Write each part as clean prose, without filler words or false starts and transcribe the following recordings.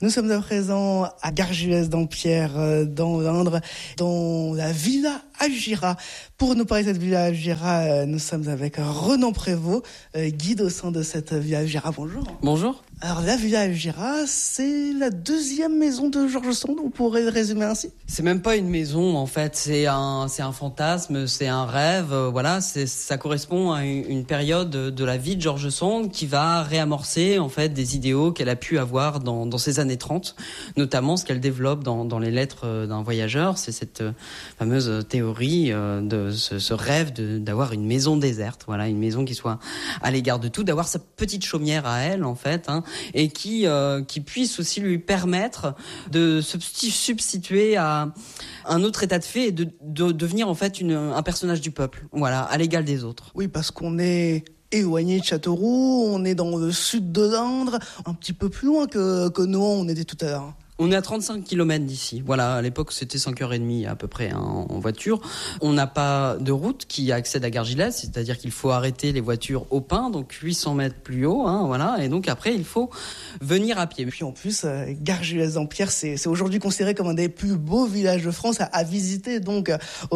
Nous sommes à présent à Gargilès-Dampierre, dans l'Indre, dans la Villa Agira. Pour nous parler de cette Villa Agira, nous sommes avec Renan Prévost, guide au sein de cette Villa Agira. Bonjour. Bonjour. Alors la Villa Agira, c'est la deuxième maison de George Sand, on pourrait le résumer ainsi? C'est même pas une maison en fait, c'est un fantasme, c'est un rêve, voilà, ça correspond à une période de la vie de George Sand qui va réamorcer en fait des idéaux qu'elle a pu avoir dans ces années 30, notamment ce qu'elle développe dans les lettres d'un voyageur, c'est cette fameuse théorie de ce rêve d'avoir une maison déserte, voilà, une maison qui soit à l'égard de tout, d'avoir sa petite chaumière à elle en fait, et qui puisse aussi lui permettre de se substituer à un autre état de fait et de devenir en fait un personnage du peuple, voilà, à l'égal des autres. Oui, parce qu'on est éloigné de Châteauroux, on est dans le sud de l'Indre, un petit peu plus loin que Nohant, on était tout à l'heure. On est à 35 km d'ici. Voilà, à l'époque, c'était 5h30 à peu près en voiture. On n'a pas de route qui accède à Gargilès, c'est-à-dire qu'il faut arrêter les voitures au Pin, donc 800 mètres plus haut, voilà. Et donc après, il faut venir à pied. Et puis en plus, Gargilès-Dampierre, c'est aujourd'hui considéré comme un des plus beaux villages de France à visiter. Donc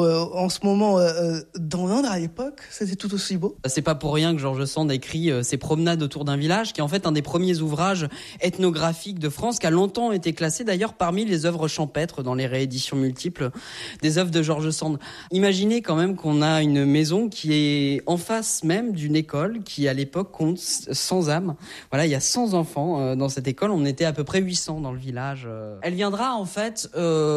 en ce moment, dans l'Indre, à l'époque, c'était tout aussi beau. C'est pas pour rien que George Sand écrit ses promenades autour d'un village, qui est en fait un des premiers ouvrages ethnographiques de France, qui a longtemps été classé d'ailleurs parmi les œuvres champêtres dans les rééditions multiples des œuvres de George Sand. Imaginez quand même qu'on a une maison qui est en face même d'une école qui à l'époque compte 100 âmes. Voilà, il y a 100 enfants dans cette école, on était à peu près 800 dans le village. Elle viendra en fait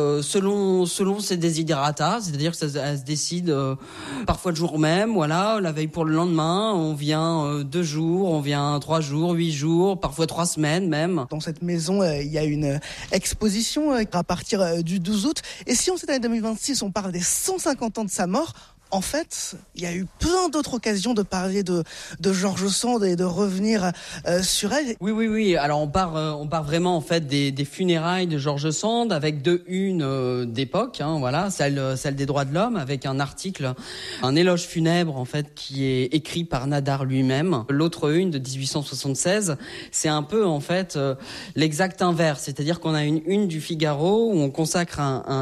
selon ses desiderata, c'est-à-dire que elle se décide parfois le jour même, voilà, la veille pour le lendemain, on vient 2 jours, on vient 3 jours, 8 jours, parfois 3 semaines même. Dans cette maison, il y a une exposition à partir du 12 août. Et si en cette année 2026, on parle des 150 ans de sa mort, en fait, il y a eu plein d'autres occasions de parler de George Sand et de revenir sur elle. Oui. Alors on part vraiment en fait des funérailles de George Sand avec une d'époque, voilà, celle des droits de l'homme, avec un article, un éloge funèbre en fait qui est écrit par Nadar lui-même. L'autre une de 1876, c'est un peu en fait l'exact inverse, c'est-à-dire qu'on a une du Figaro où on consacre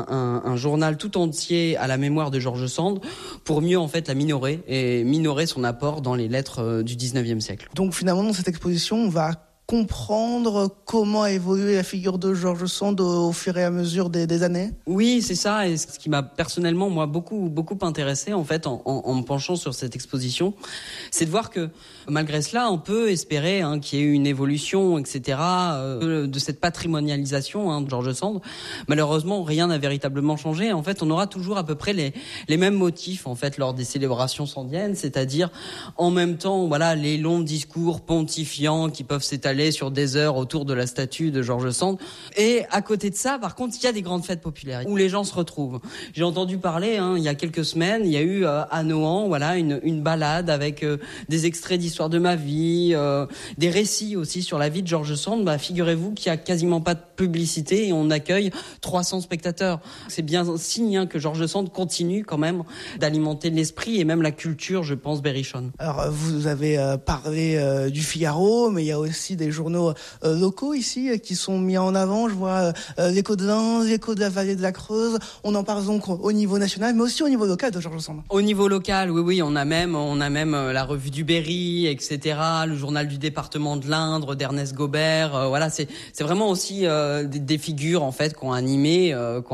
un journal tout entier à la mémoire de George Sand, pour mieux en fait la minorer et minorer son apport dans les lettres du 19e siècle. Donc finalement dans cette exposition, on va comprendre comment a évolué la figure de George Sand au fur et à mesure des années. Oui, c'est ça, et ce qui m'a personnellement moi beaucoup intéressé en fait en me penchant sur cette exposition, c'est de voir que malgré cela, on peut espérer qu'il y ait eu une évolution, etc. De cette patrimonialisation de George Sand. Malheureusement, rien n'a véritablement changé. En fait, on aura toujours à peu près les mêmes motifs en fait lors des célébrations sandiennes, c'est-à-dire en même temps, voilà, les longs discours pontifiants qui peuvent s'étaler sur des heures autour de la statue de George Sand. Et à côté de ça, par contre, il y a des grandes fêtes populaires où les gens se retrouvent. J'ai entendu parler, il y a quelques semaines, il y a eu à Nohant, voilà, une balade avec des extraits d'Histoire de ma vie, des récits aussi sur la vie de George Sand. Figurez-vous qu'il y a quasiment pas de publicité et on accueille 300 spectateurs. C'est bien signe que George Sand continue quand même d'alimenter l'esprit et même la culture, je pense, berrichonne. Alors, vous avez parlé du Figaro, mais il y a aussi des journaux locaux ici qui sont mis en avant. Je vois l'Écho de l'Indre, l'Écho de la vallée de la Creuse. On en parle donc au niveau national, mais aussi au niveau local de George Sand. Au niveau local, oui, on a même la revue du Berry, etc., le journal du département de l'Indre d'Ernest Gobert. Voilà, c'est vraiment aussi des figures en fait qui ont animé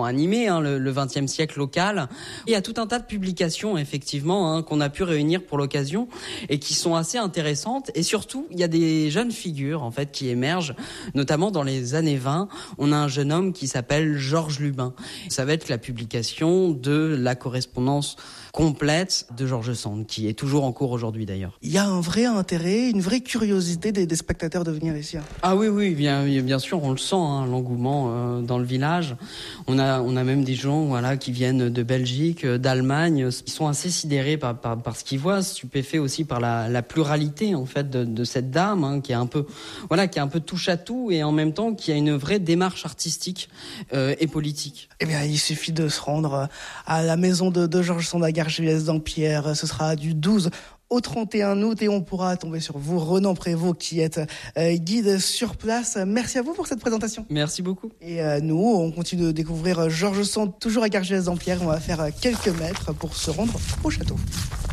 le XXe siècle local. Il y a tout un tas de publications effectivement qu'on a pu réunir pour l'occasion et qui sont assez intéressantes. Et surtout, il y a des jeunes figures en fait qui émergent, notamment dans les années 20. On a un jeune homme qui s'appelle Georges Lubin. Ça va être la publication de la correspondance complète de George Sand, qui est toujours en cours aujourd'hui d'ailleurs. Il y a un vrai intérêt, une vraie curiosité des spectateurs de venir ici. Ah oui, bien sûr, on le sent, l'engouement dans le village. On a même des gens, voilà, qui viennent de Belgique, d'Allemagne, qui sont assez sidérés par ce qu'ils voient, stupéfaits aussi par la pluralité en fait de cette dame, qui est un peu touche à tout et en même temps qui a une vraie démarche artistique et politique. Eh bien, il suffit de se rendre à la maison de George Sand à Gargilès-Dampierre. Ce sera du 12 au 31 août et on pourra tomber sur vous, Ronan Prévost, qui êtes guide sur place. Merci à vous pour cette présentation. Merci beaucoup. Et nous, on continue de découvrir Georges Sand, toujours à Gargès-en-Pierre. On va faire quelques mètres pour se rendre au château.